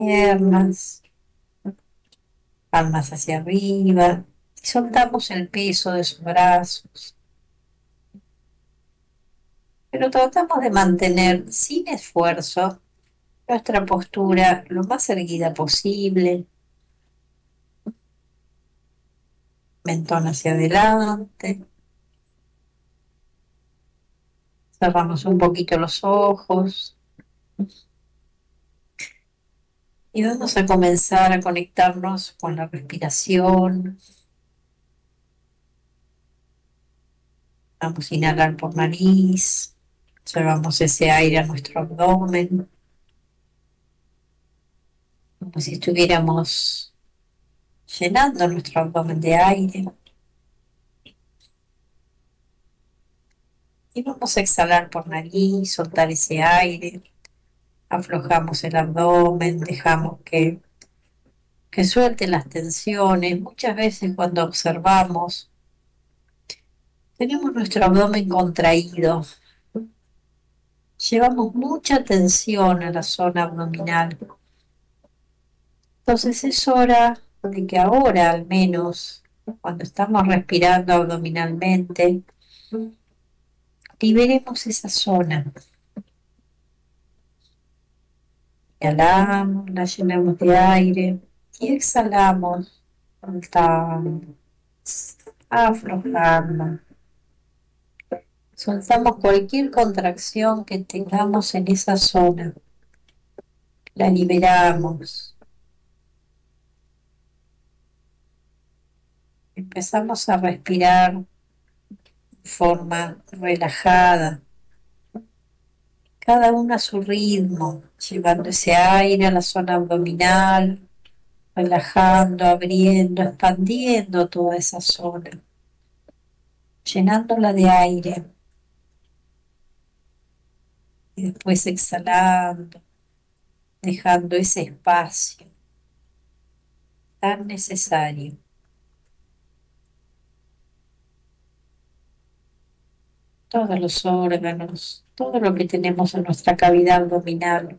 piernas, palmas hacia arriba, y soltamos el peso de sus brazos, pero tratamos de mantener sin esfuerzo nuestra postura lo más erguida posible, mentón hacia adelante, cerramos un poquito los ojos y vamos a comenzar a conectarnos con la respiración. Vamos a inhalar por nariz, llevamos ese aire a nuestro abdomen, como si estuviéramos llenando nuestro abdomen de aire. Y vamos a exhalar por nariz, soltar ese aire, aflojamos el abdomen, dejamos que suelte las tensiones. Muchas veces cuando observamos, tenemos nuestro abdomen contraído, llevamos mucha tensión a la zona abdominal. Entonces es hora de que ahora al menos, cuando estamos respirando abdominalmente, liberemos esa zona. Inhalamos, la llenamos de aire y exhalamos, soltamos, aflojando. Soltamos cualquier contracción que tengamos en esa zona. La liberamos. Empezamos a respirar de forma relajada, cada uno a su ritmo, llevando ese aire a la zona abdominal, relajando, abriendo, expandiendo toda esa zona, llenándola de aire y después exhalando, dejando ese espacio tan necesario. Todos los órganos, todo lo que tenemos en nuestra cavidad abdominal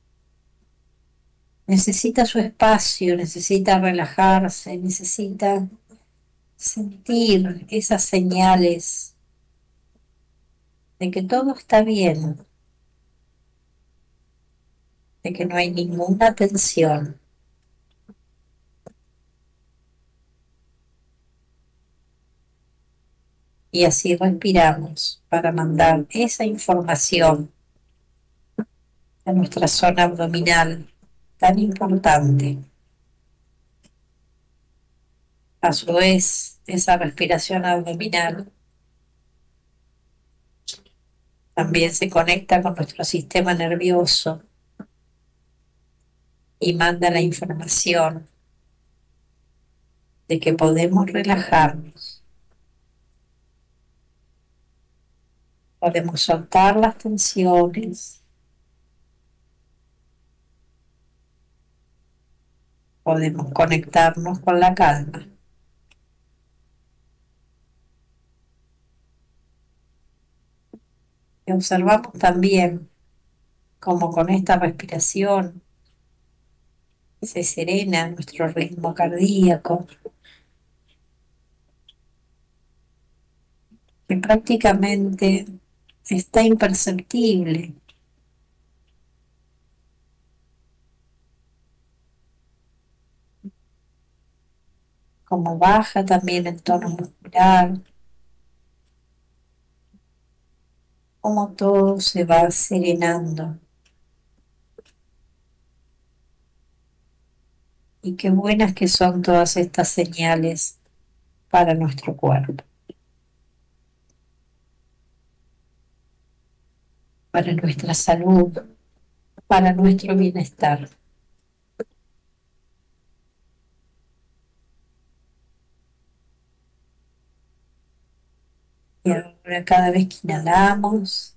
necesita su espacio, necesita relajarse, necesita sentir esas señales de que todo está bien, de que no hay ninguna tensión. Y así respiramos para mandar esa información a nuestra zona abdominal tan importante. A su vez, esa respiración abdominal también se conecta con nuestro sistema nervioso y manda la información de que podemos relajarnos, podemos soltar las tensiones, podemos conectarnos con la calma. Y observamos también cómo con esta respiración se serena nuestro ritmo cardíaco, que prácticamente está imperceptible, como baja también el tono muscular, como todo se va serenando. Y qué buenas que son todas estas señales para nuestro cuerpo, para nuestra salud, para nuestro bienestar. Y ahora cada vez que inhalamos,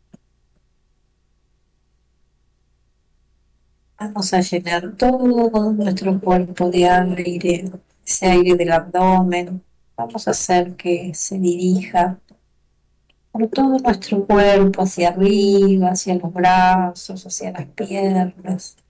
vamos a llenar todo nuestro cuerpo de aire, ese aire del abdomen. Vamos a hacer que se dirija por todo nuestro cuerpo, hacia arriba, hacia los brazos, hacia las piernas,